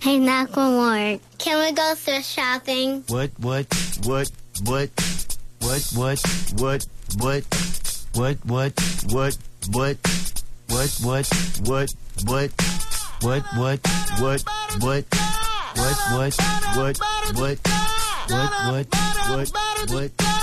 Hey, Macklemore, can we go thrift shopping? What? What?